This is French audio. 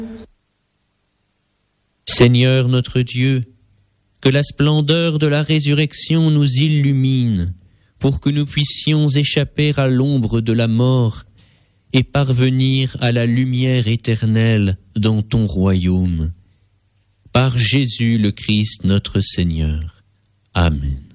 Seigneur notre Dieu, que la splendeur de la résurrection nous illumine, pour que nous puissions échapper à l'ombre de la mort et parvenir à la lumière éternelle dans ton royaume. Par Jésus le Christ notre Seigneur. Amen.